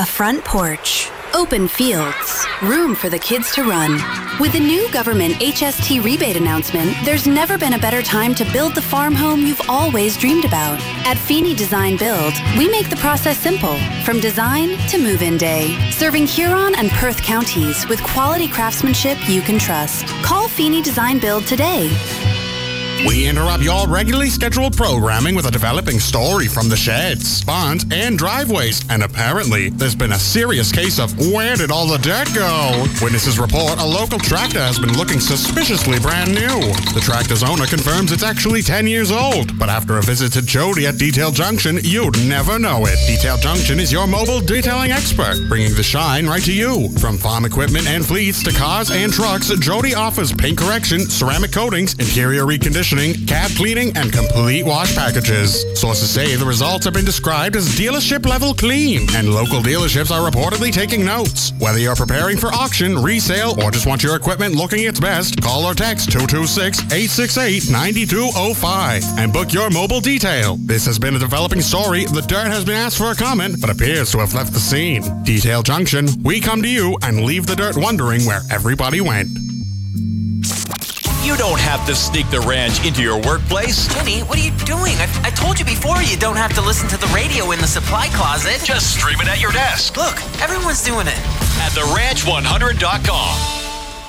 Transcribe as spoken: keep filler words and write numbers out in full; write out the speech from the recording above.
a front porch, open fields, room for the kids to run. With the new government H S T rebate announcement, there's never been a better time to build the farm home you've always dreamed about. At Feeney Design Build, we make the process simple, from design to move-in day, serving Huron and Perth counties with quality craftsmanship you can trust. Call Feeney Design Build today. We interrupt your regularly scheduled programming with a developing story from the sheds, barns, and driveways. And apparently, there's been a serious case of where did all the dirt go? Witnesses report a local tractor has been looking suspiciously brand new. The tractor's owner confirms it's actually ten years old. But after a visit to Jody at Detail Junction, you'd never know it. Detail Junction is your mobile detailing expert, bringing the shine right to you. From farm equipment and fleets to cars and trucks, Jody offers paint correction, ceramic coatings, interior reconditioning, cab cleaning, and complete wash packages. Sources say the results have been described as dealership-level clean, and local dealerships are reportedly taking notes. Whether you're preparing for auction, resale, or just want your equipment looking its best, call or text two two six, eight six eight, nine two zero five and book your mobile detail. This has been a developing story. The dirt has been asked for a comment, but appears to have left the scene. Detail Junction, we come to you and leave the dirt wondering where everybody went. You don't have to sneak the ranch into your workplace. Jenny, what are you doing? I, I told you before you don't have to listen to the radio in the supply closet. Just stream it at your desk. Look, everyone's doing it. At the ranch one hundred dot com.